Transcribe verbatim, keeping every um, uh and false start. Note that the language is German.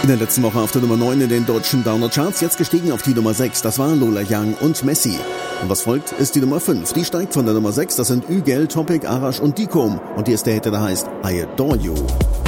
In der letzten Woche auf der Nummer neun in den deutschen Downer-Charts, jetzt gestiegen auf die Nummer sechs. Das war Lola Young und Messi. Und was folgt, ist die Nummer fünf. Die steigt von der Nummer sechs. Das sind Ügel, Topic, Arash und Dikom. Und hier ist der Hit, der heißt I Adore You.